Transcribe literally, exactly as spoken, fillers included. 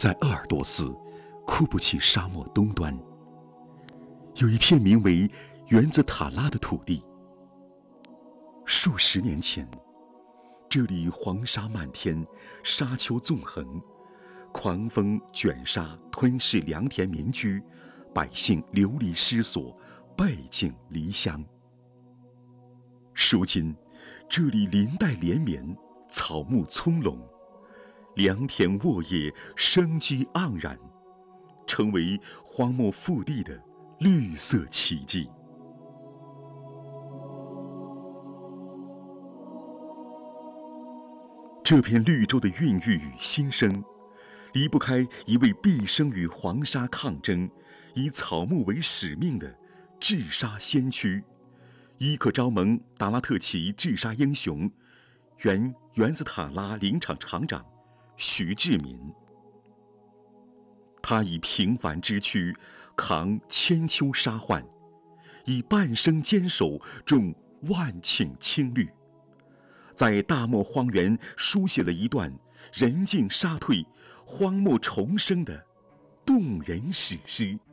在鄂尔多斯库布齐沙漠东端，有一片名为园子塔拉的土地。数十年前，这里黄沙漫天，沙丘纵横，狂风卷沙吞噬良田民居，百姓流离失所，背井离乡。如今，这里林带连绵，草木葱茏，良田沃野，生机盎然，成为荒漠腹地的绿色奇迹。这片绿洲的孕育与新生，离不开一位毕生与黄沙抗争，以草木为使命的治沙先驱——伊克昭盟达拉特旗治沙英雄、原园子塔拉林场厂长徐志民。他以平凡之躯扛千秋沙患，以半生坚守种万顷青绿，在大漠荒原书写了一段人尽沙退、荒漠重生的动人史诗。